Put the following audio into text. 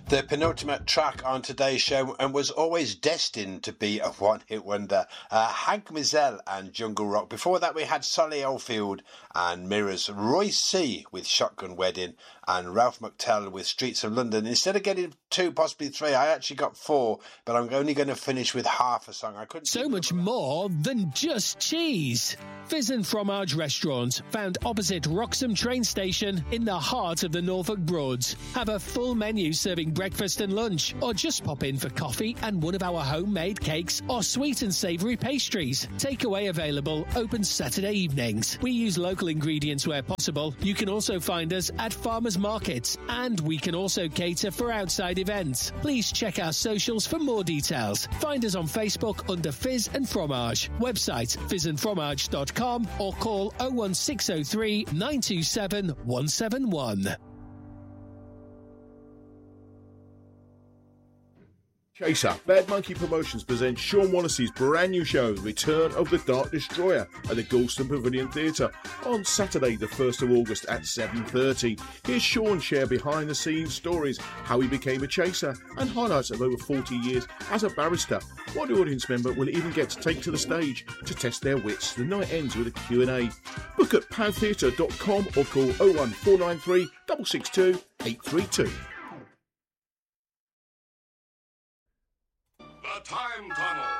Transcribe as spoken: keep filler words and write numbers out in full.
The penultimate track on today's show and was always destined to be a one-hit wonder. Uh, Hank Mizell and Jungle Rock. Before that we had Solly Oldfield and Mirrors, Roy C with Shotgun Wedding, and Ralph McTell with Streets of London. Instead of getting two, possibly three, I actually got four, but I'm only going to finish with half a song. I couldn't. So much more than just cheese. Fizz and Fromage Restaurant, found opposite Wroxham train station in the heart of the Norfolk Broads. Have a full menu serving breakfast and lunch, or just pop in for coffee and one of our homemade cakes or sweet and savoury pastries. Takeaway available, open Saturday evenings. We use local ingredients where possible. You can also find us at farmers markets, and we can also cater for outside events. Please check our socials for more details. Find us on Facebook under Fizz and Fromage. Website fizz and fromage dot com or call oh one six oh three nine two seven one seven one. Chaser, Bad Monkey Promotions presents Sean Wallace's brand new show, Return of the Dark Destroyer, at the Galston Pavilion Theatre on Saturday the first of August at seven thirty. Here's Sean share behind the scenes stories, how he became a chaser, and highlights of over forty years as a barrister. One audience member will even get to take to the stage to test their wits. The night ends with a Q and A. Book at pow theatre dot com or call oh one four nine three six six two eight three two. The Time Tunnel.